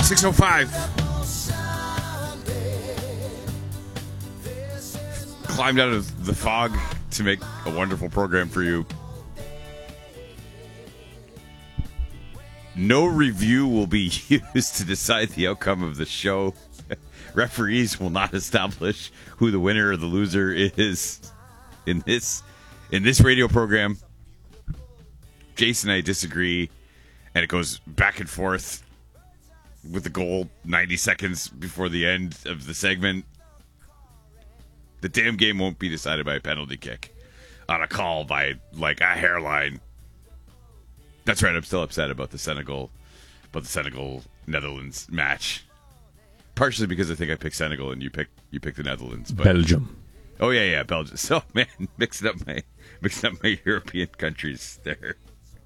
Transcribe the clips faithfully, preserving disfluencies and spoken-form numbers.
six oh five. Climbed out of the fog to make a wonderful program for you. No review will be used to decide the outcome of the show. Referees will not establish who the winner or the loser is in this in this radio program. Jason and I disagree, and it goes back and forth with the goal ninety seconds before the end of the segment. The damn game won't be decided by a penalty kick on a call by, like, a hairline. That's right, I'm still upset about the Senegal, about the Senegal-Netherlands match. Partially because I think I picked Senegal and you picked you picked the Netherlands. But, Belgium. Oh yeah, yeah, Belgium. So man, mixing up my mixing up my European countries there.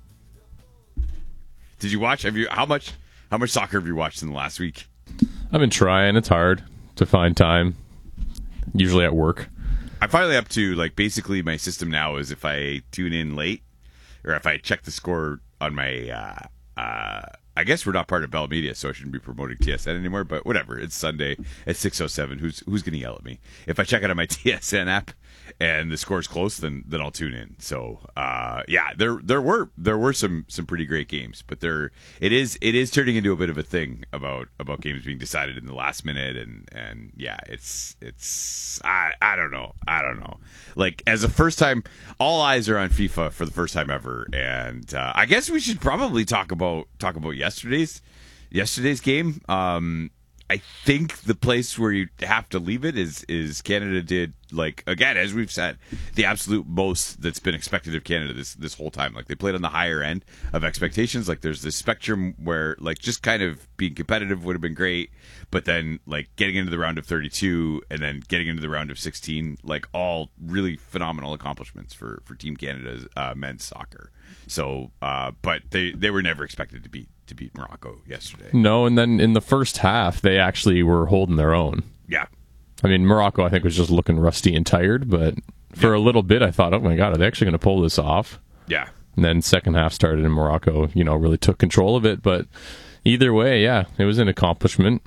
Did you watch? Have you? How much? How much soccer have you watched in the last week? I've been trying. It's hard to find time. Usually at work. I'm finally up to, like, basically my system now is if I tune in late or if I check the score on my. Uh, uh, I guess we're not part of Bell Media, so I shouldn't be promoting T S N anymore. But whatever, it's Sunday at six oh seven. Who's who's going to yell at me if I check it on my T S N app and the score's close? Then then I'll tune in. So uh, yeah, there there were there were some some pretty great games, but there it is it is turning into a bit of a thing about about games being decided in the last minute, and and yeah, it's it's I I don't know I don't know. Like, as a first time, all eyes are on FIFA for the first time ever, and uh, I guess we should probably talk about talk about yesterday's yesterday's game. Um, I think the place where you have to leave it is is Canada did, like, again, as we've said, the absolute most that's been expected of Canada this this whole time. Like, they played on the higher end of expectations. Like, there's this spectrum where, like, just kind of being competitive would have been great, but then, like, getting into the round of thirty-two and then getting into the round of sixteen, like, all really phenomenal accomplishments for for Team Canada's uh, men's soccer. So, uh, but they they were never expected to beat to beat Morocco yesterday. No, and then in the first half, they actually were holding their own. Yeah. I mean, Morocco, I think, was just looking rusty and tired, but for yeah. a little bit, I thought, oh my God, are they actually going to pull this off? Yeah. And then second half started, and Morocco, you know, really took control of it. But either way, yeah, it was an accomplishment,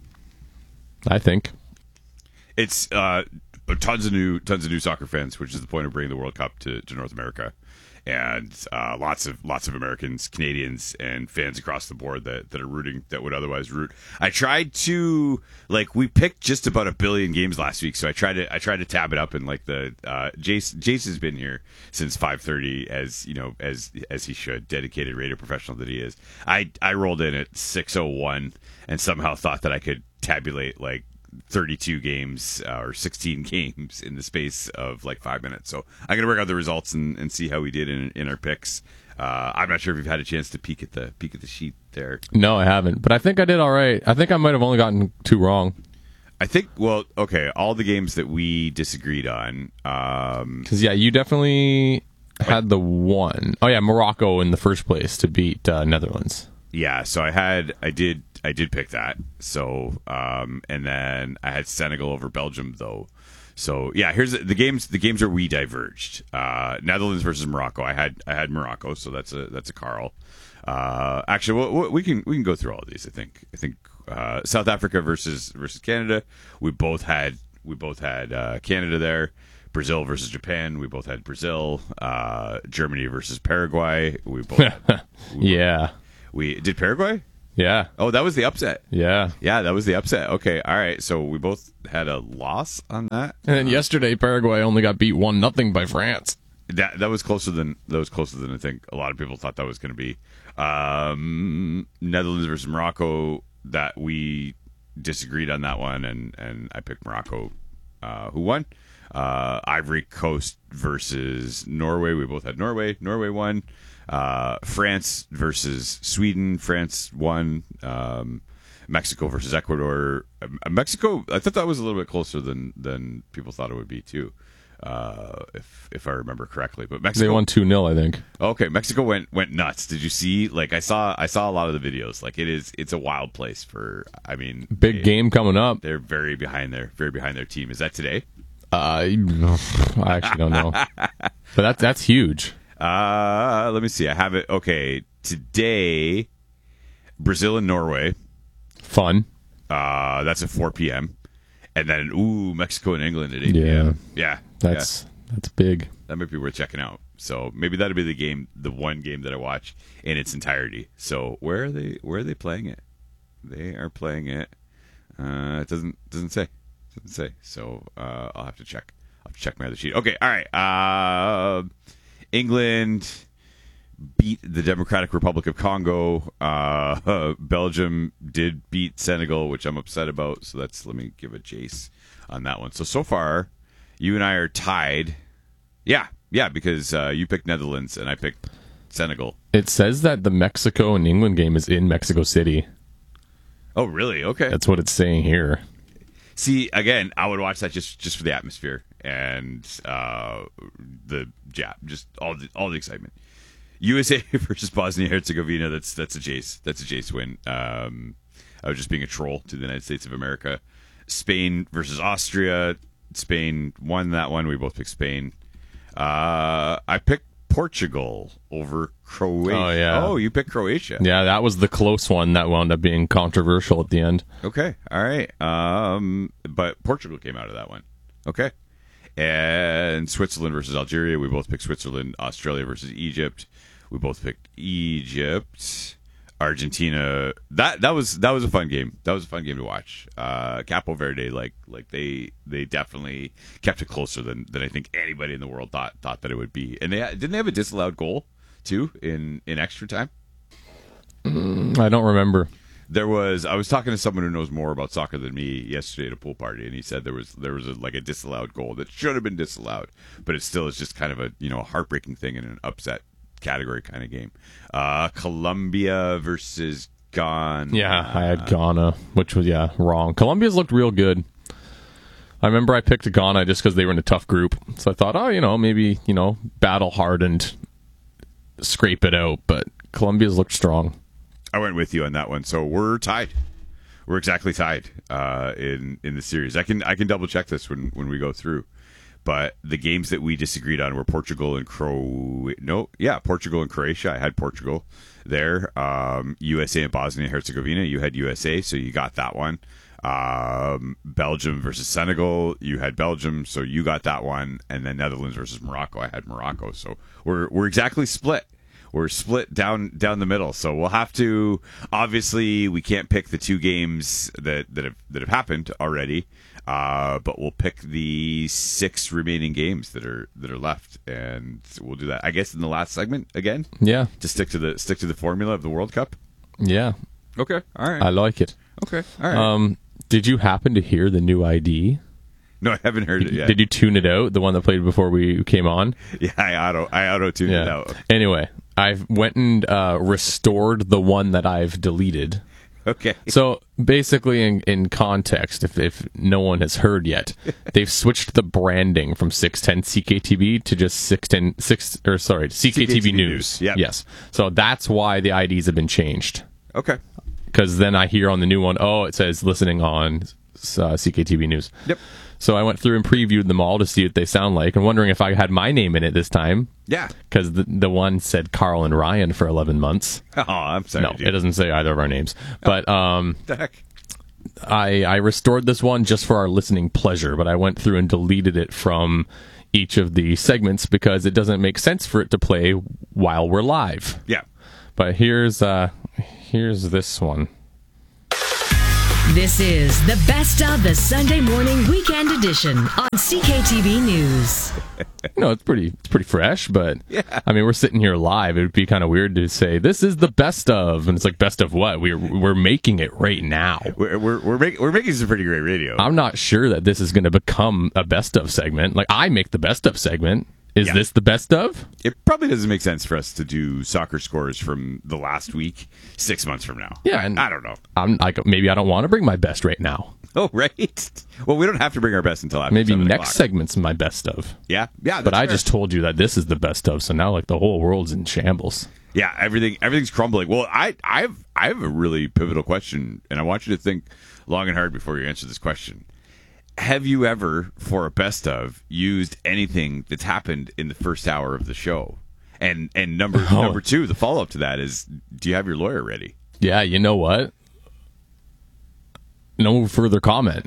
I think. It's uh, tons of new tons of new soccer fans, which is the point of bringing the World Cup to, to North America. And uh, lots of lots of Americans, Canadians, and fans across the board that, that are rooting, that would otherwise root. I tried to, like, we picked just about a billion games last week, so I tried to I tried to tab it up, and, like, the uh, Jace Jace has been here since five thirty, as you know, as as he should, dedicated radio professional that he is. I I rolled in at six oh one and somehow thought that I could tabulate, like, thirty-two games uh, or sixteen games in the space of like five minutes. So I'm gonna work out the results and, and see how we did in in our picks. Uh, I'm not sure if you've had a chance to peek at the peek at the sheet there. No, I haven't, but I think I did all right. I think I might have only gotten two wrong. I think. Well, okay, all the games that we disagreed on. Um, Because yeah, you definitely had the one. Oh yeah, Morocco in the first place to beat uh, Netherlands. Yeah, so I had, I did, I did pick that. So, um, and then I had Senegal over Belgium, though. So, yeah, here's the, the games. The games where we diverged. Uh, Netherlands versus Morocco. I had, I had Morocco, so that's a that's a Carl. Uh, actually, we, we can we can go through all of these. I think. I think uh, South Africa versus versus Canada. We both had we both had uh, Canada there. Brazil versus Japan. We both had Brazil. Uh, Germany versus Paraguay. We both. we yeah. We did Paraguay? Yeah. Oh, that was the upset. Yeah. Yeah, that was the upset. Okay, all right. So we both had a loss on that. And then uh, yesterday, Paraguay only got beat one nothing by France. That that was closer than that was closer than I think a lot of people thought that was going to be. Um, Netherlands versus Morocco. That we disagreed on that one, and and I picked Morocco. Uh, who won? Uh, Ivory Coast versus Norway. We both had Norway. Norway won. Uh, France versus Sweden. France won. Um, Mexico versus Ecuador. Uh, Mexico, I thought that was a little bit closer than, than people thought it would be too, uh, if if I remember correctly. But Mexico, they won two nil, I think. Okay, Mexico went went nuts. Did you see? Like I saw I saw a lot of the videos. Like it is it's a wild place for. I mean, big they, game coming up. They're very behind their very behind their team. Is that today? Uh, I actually don't know, but that's that's huge. Uh, let me see. I have it. Okay, today, Brazil and Norway. Fun. Uh, that's at four p.m. And then, ooh, Mexico and England at eight Yeah. p.m. Yeah. That's yeah. that's big. That might be worth checking out. So maybe that'll be the game, the one game that I watch in its entirety. So where are they? Where are they playing it? They are playing it. Uh, it doesn't doesn't say. Doesn't say. So uh, I'll have to check. I'll have to check my other sheet. Okay. All right. Uh, England beat the Democratic Republic of Congo. Uh, Belgium did beat Senegal, which I'm upset about. So that's let me give a chase on that one. So so far, you and I are tied. Yeah, yeah, because uh, you picked Netherlands and I picked Senegal. It says that the Mexico and England game is in Mexico City. Oh, really? Okay. That's what it's saying here. See, again, I would watch that just, just for the atmosphere and uh, the yeah, just all the all the excitement. U S A versus Bosnia Herzegovina. That's that's a Jace. That's a Jace win. Um, I was just being a troll to the United States of America. Spain versus Austria. Spain won that one. We both picked Spain. Uh, I picked Portugal over Croatia. Oh, yeah. Oh, you picked Croatia. Yeah, that was the close one that wound up being controversial at the end. Okay. All right. Um, but Portugal came out of that one. Okay. And Switzerland versus Algeria. We both picked Switzerland. Australia versus Egypt. We both picked Egypt. Argentina. That that was that was a fun game. That was a fun game to watch. Uh, Capo Verde, like like they they definitely kept it closer than, than I think anybody in the world thought thought that it would be. And they didn't they have a disallowed goal too in, in extra time. Mm, I don't remember. There was. I was talking to someone who knows more about soccer than me yesterday at a pool party, and he said there was there was a, like a disallowed goal that should have been disallowed, but it still is just kind of a you know a heartbreaking thing in an upset category kind of game. Uh, Colombia versus Ghana. Yeah, I had Ghana, which was yeah wrong. Colombia's looked real good. I remember I picked Ghana just because they were in a tough group, so I thought, oh, you know, maybe you know, battle hardened, scrape it out. But Colombia's looked strong. I went with you on that one, so we're tied. We're exactly tied uh, in in the series. I can I can double check this when, when we go through. But the games that we disagreed on were Portugal and Croatia. No, yeah, Portugal and Croatia. I had Portugal there. Um, U S A and Bosnia and Herzegovina. You had U S A, so you got that one. Um, Belgium versus Senegal. You had Belgium, so you got that one. And then Netherlands versus Morocco. I had Morocco. So we're we're exactly split. We're split down down the middle, so we'll have to. Obviously, we can't pick the two games that that have that have happened already, uh, but we'll pick the six remaining games that are that are left, and we'll do that. I guess in the last segment again. Yeah, to stick to the stick to the formula of the World Cup. Yeah. Okay. All right. I like it. Okay. All right. Um, did you happen to hear the new I D? No, I haven't heard it yet. Did you tune it out? The one that played before we came on? Yeah, I auto I auto tuned yeah. it out. Anyway, I've went and uh, restored the one that I've deleted. Okay. So basically, in, in context, if, if no one has heard yet, they've switched the branding from six ten C K T V to just six ten six or sorry C K T V, C K T V News. News. Yep. Yes. So that's why the I Ds have been changed. Okay. Because then I hear on the new one, oh, it says listening on uh, C K T V News. Yep. So I went through and previewed them all to see what they sound like, and wondering if I had my name in it this time. Yeah. Because the the one said Carl and Ryan for eleven months. Oh, I'm sorry. No, dude. it doesn't say either of our names. Oh. But um, the heck? I I restored this one just for our listening pleasure, but I went through and deleted it from each of the segments because it doesn't make sense for it to play while we're live. Yeah. But here's uh here's this one. This is the best of the Sunday morning weekend edition on C K T V News. You know, it's pretty it's pretty fresh, but yeah. I mean, we're sitting here live. It would be kind of weird to say this is the best of, and it's like best of what? We're we're making it right now. We're we're we're, make, we're making some pretty great radio. I'm not sure that this is going to become a best of segment. Like I make the best of segment. Is Yeah. this the best of? It probably doesn't make sense for us to do soccer scores from the last week six months from now. Yeah, I, and- I don't know. I'm like maybe I don't want to bring my best right now. Oh, right. Well, we don't have to bring our best until after Maybe seven next o'clock. segment's my best of. Yeah, yeah. But that's I fair. just told you that this is the best of, so now like the whole world's in shambles. yeah, everything everything's crumbling. Well, I I have I have a really pivotal question, and I want you to think long and hard before you answer this question. Have you ever, for a best of, used anything that's happened in the first hour of the show? And and number Oh. number two, the follow up to that is, do you have your lawyer ready? Yeah, you know what? no further comment.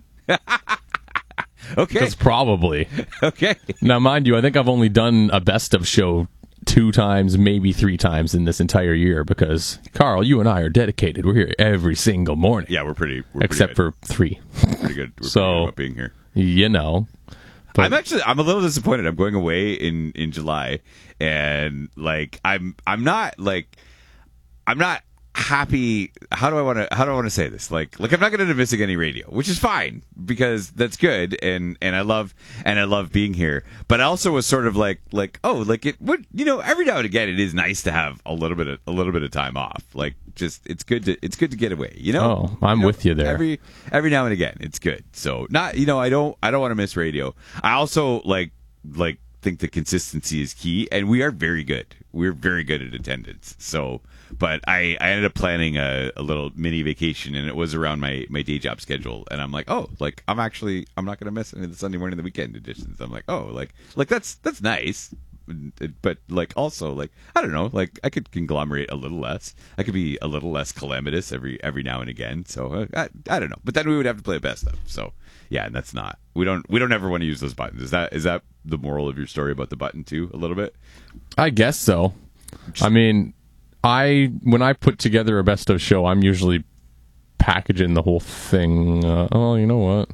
Okay. That's probably. Okay. Now, mind you, I think I've only done a best of show two times, maybe three times in this entire year because, Carl, you and I are dedicated. We're here every single morning. Yeah, we're pretty. We're except pretty for three. We're pretty good. We're So- pretty good about being here. You know. But- I'm actually I'm a little disappointed. I'm going away in, in July, and like I'm I'm not like I'm not happy. How do I want to how do I want to say this? Like like I'm not going to be missing any radio, which is fine because that's good, and and I love and I love being here. But I also was sort of like like oh like it would you know every now and again it is nice to have a little bit of a little bit of time off. Like just it's good to it's good to get away. You know. Oh, I'm You know, with you there. Every every now and again it's good. So not you know I don't I don't want to miss radio. I also like like think the consistency is key, and we are very good. We're very good at attendance. So. But I, I ended up planning a, a little mini vacation, and it was around my, my day job schedule. And I'm like, oh, like I'm actually I'm not going to miss any of the Sunday morning and the weekend editions. I'm like, oh, like like that's that's nice, but like also like I don't know, like I could conglomerate a little less. I could be a little less calamitous every every now and again. So uh, I I don't know, but then we would have to play a best of. So yeah, and that's not we don't we don't ever want to use those buttons. Is that is that the moral of your story about the button too? A little bit. I guess so. I mean. I when I put together a best of show, I'm usually packaging the whole thing. Uh, oh, you know what?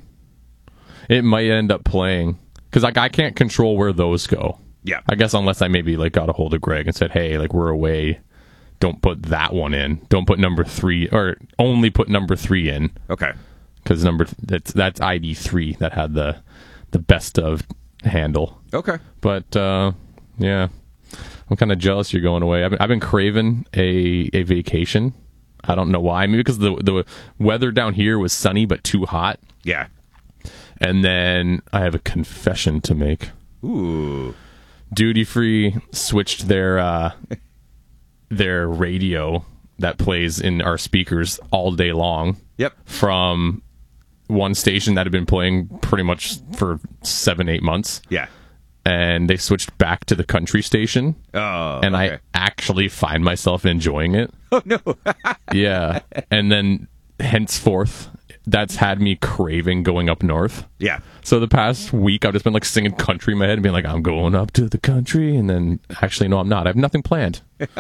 It might end up playing because like I can't control where those go. Yeah, I guess unless I maybe like got a hold of Greg and said, "Hey, like we're away. Don't put that one in. Don't put number three, or only put number three in." Okay. Because number that's that's I D three that had the the best of handle. Okay. But uh, yeah. I'm kind of jealous you're going away. I've been, I've been craving a, a vacation. I don't know why. Maybe because the the weather down here was sunny but too hot. Yeah. And then I have a confession to make. Ooh. Duty Free switched their uh, their radio that plays in our speakers all day long. Yep. From one station that had been playing pretty much for seven, eight months. Yeah. And they switched back to the country station. Oh, and okay. I actually find myself enjoying it. Oh, no. Yeah. And then henceforth, that's had me craving going up north. Yeah. So the past week, I've just been like singing country in my head and being like, I'm going up to the country. And then actually, no, I'm not. I have nothing planned.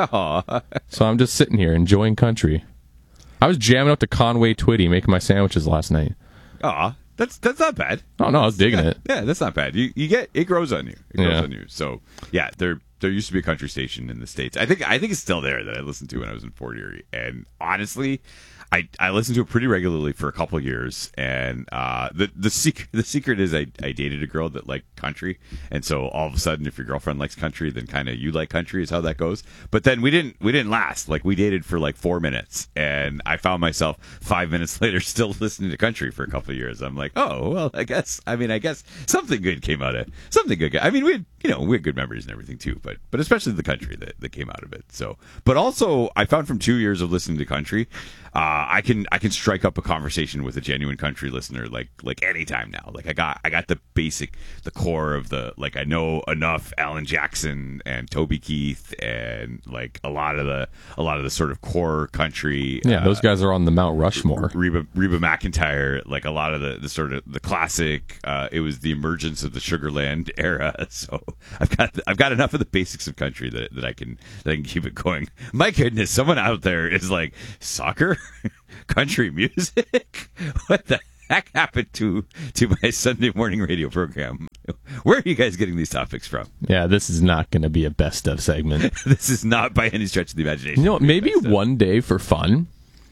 So I'm just sitting here enjoying country. I was jamming up to Conway Twitty making my sandwiches last night. Aw. That's that's not bad. Oh, no, I was digging yeah, it. Yeah, that's not bad. You you get it grows on you. It grows Yeah. on you. So yeah, there there used to be a country station in the States. I think I think it's still there that I listened to when I was in Fort Erie. And honestly, I, I listened to it pretty regularly for a couple of years, and uh, the the secret the secret is I, I dated a girl that liked country, and so all of a sudden, if your girlfriend likes country, then kind of you like country is how that goes. But then we didn't we didn't last. Like we dated for like four minutes, and I found myself five minutes later still listening to country for a couple of years. I'm like, oh well, I guess I mean I guess something good came out of it. Something good. I mean we had, you know we had good memories and everything too, but but especially the country that, that came out of it. So, but also I found from two years of listening to country. Uh, I can I can strike up a conversation with a genuine country listener like like anytime now. Like I got I got the basic the core of the like I know enough Alan Jackson and Toby Keith and like a lot of the a lot of the sort of core country. Yeah, uh, those guys are on the Mount Rushmore. Reba Reba McEntire, like a lot of the, the sort of the classic. Uh, it was the emergence of the Sugarland era. So I've got I've got enough of the basics of country that that I can that I can keep it going. My goodness, someone out there is like soccer. Country music? What the heck happened to to my Sunday morning radio program? Where are you guys getting these topics from? Yeah, this is not going to be a best of segment. This is not by any stretch of the imagination. You know, maybe one day for fun,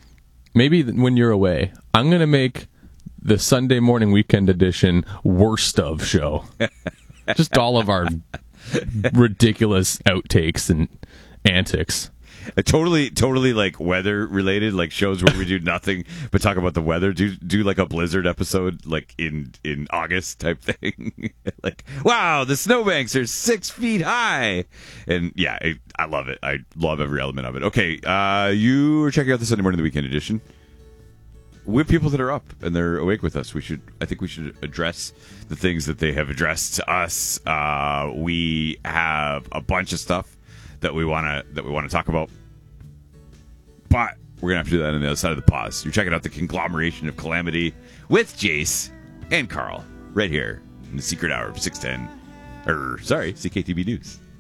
maybe when you're away, I'm going to make the Sunday morning weekend edition worst of show. Just all of our ridiculous outtakes and antics. Uh, totally, totally like weather related, like shows where we do nothing but talk about the weather. Do do like a blizzard episode, like in in August type thing. Like, wow, the snowbanks are six feet high, and yeah, I, I love it. I love every element of it. Okay, uh, you are checking out the Sunday morning the weekend edition. We have people that are up and they're awake with us. We should, I think, we should address the things that they have addressed to us. Uh, we have a bunch of stuff that we want to that we want to talk about, but We're going to have to do that on the other side of the pause. You're checking out the conglomeration of calamity with Jace and Carl right here in the Secret Hour of six ten. Or, sorry, C K T B News.